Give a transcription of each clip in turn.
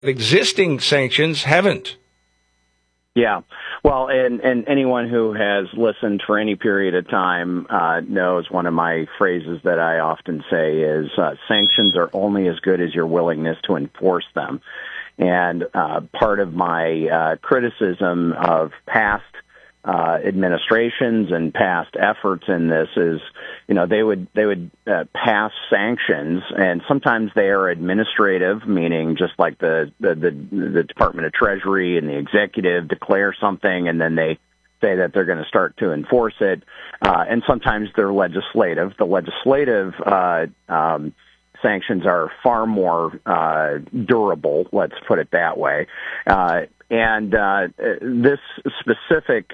Existing sanctions haven't. Yeah. Well, and anyone who has listened for any period of time knows one of my phrases that I often say is sanctions are only as good as your willingness to enforce them. And part of my criticism of past administrations and past efforts in this is, they would pass sanctions, and sometimes they are administrative, meaning just like the Department of Treasury and the executive declare something, and then they say that they're going to start to enforce it. And sometimes they're legislative. The legislative sanctions are far more durable, let's put it that way. And this specific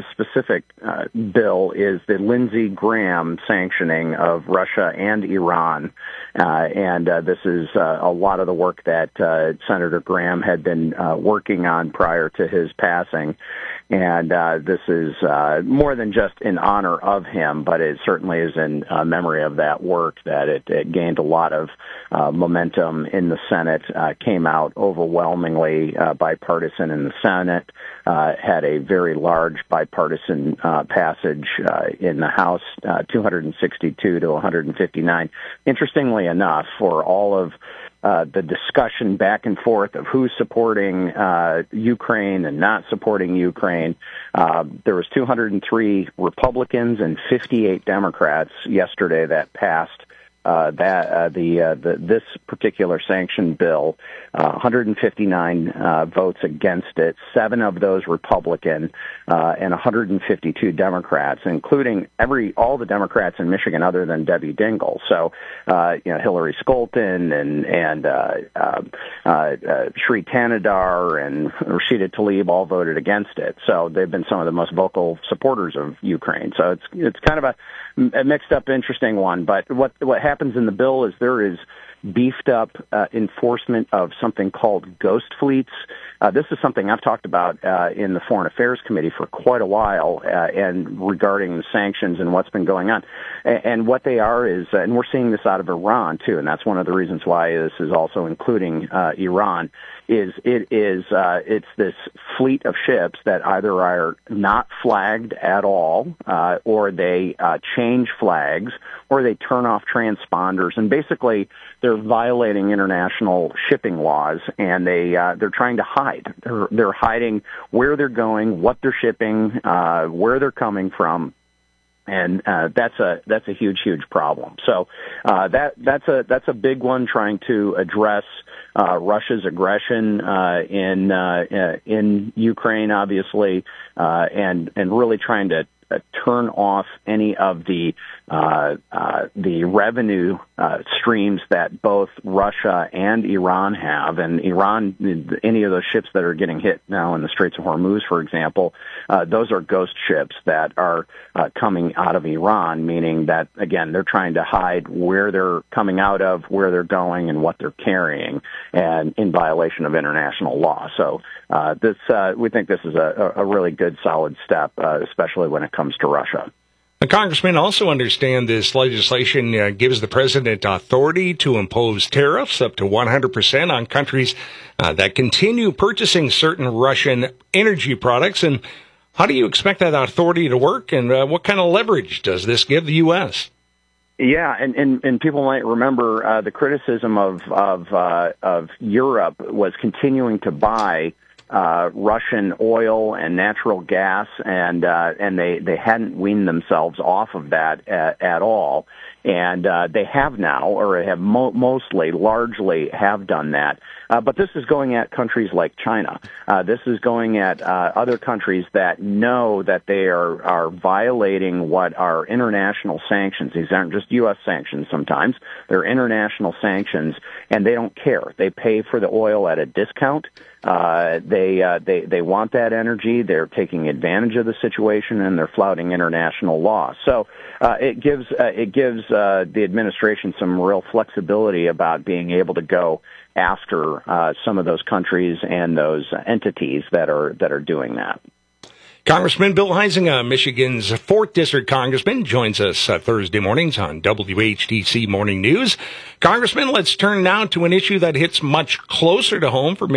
bill is the Lindsey Graham sanctioning of Russia and Iran, and this is a lot of the work that Senator Graham had been working on prior to his passing. And this is more than just in honor of him, but it certainly is in memory of that work that it gained a lot of momentum in the Senate, came out overwhelmingly bipartisan in the Senate, had a very large bipartisan passage in the House, 262 to 159. Interestingly enough, for all of the discussion back and forth of who's supporting Ukraine and not supporting Ukraine, there was 203 Republicans and 58 Democrats yesterday that passed this particular sanction bill. 159 votes against it, 7 of those Republican, and 152 Democrats, including all the Democrats in Michigan other than Debbie Dingell. So, Hillary Scholten and Shri Tanadar and Rashida Tlaib all voted against it. So they've been some of the most vocal supporters of Ukraine. So it's kind of a mixed up, interesting one. But what happens in the bill is there is beefed up enforcement of something called ghost fleets. This is something I've talked about in the Foreign Affairs Committee for quite a while, and regarding the sanctions and what's been going on. And what they are is, and we're seeing this out of Iran too, and that's one of the reasons why this is also including Iran, it's this fleet of ships that either are not flagged at all, or they change flags, or they turn off transponders, and basically they're violating international shipping laws, and they're trying to hide. They're hiding where they're going, what they're shipping, where they're coming from. And that's a huge problem. So that's a big one, trying to address Russia's aggression in Ukraine, obviously, and really trying to turn off any of the revenue streams that both Russia and Iran have. And Iran, any of those ships that are getting hit now in the Straits of Hormuz, for example, those are ghost ships that are coming out of Iran, meaning that, again, they're trying to hide where they're coming out of, where they're going, and what they're carrying, and in violation of international law. So we think this is a really good, solid step, especially when it comes to Russia. The Congressman also understand this legislation gives the president authority to impose tariffs up to 100% on countries that continue purchasing certain Russian energy products. And how do you expect that authority to work, and what kind of leverage does this give the U.S.? Yeah, and people might remember the criticism of Europe was continuing to buy Russian oil and natural gas, and they hadn't weaned themselves off of that at all. And they have now, or have largely have done that. But this is going at countries like China. This is going at other countries that know that they are violating what are international sanctions. These aren't just U.S. sanctions sometimes. They're international sanctions, and they don't care. They pay for the oil at a discount. They want that energy. They're taking advantage of the situation, and they're flouting international law. So it gives the administration some real flexibility about being able to go after some of those countries and those entities that are doing that. Congressman Bill Huizenga, Michigan's 4th District Congressman, joins us Thursday mornings on WHTC Morning News. Congressman, let's turn now to an issue that hits much closer to home for